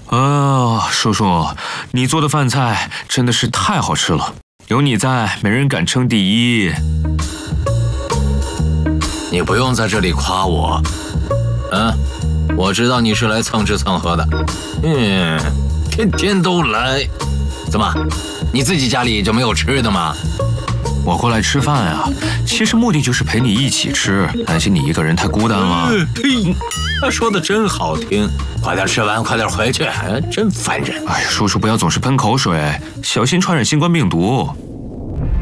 叔叔，你做的饭菜真的是太好吃了，有你在，没人敢称第一。 你不用在这里夸我，我知道你是来蹭吃蹭喝的，天天都来。怎么，你自己家里就没有吃的吗？ 我过来吃饭啊，其实目的就是陪你一起吃，担心你一个人太孤单了。 呸！他说的真好听，快点吃完，快点回去，真烦人。 哎呀，叔叔不要总是喷口水，小心传染新冠病毒。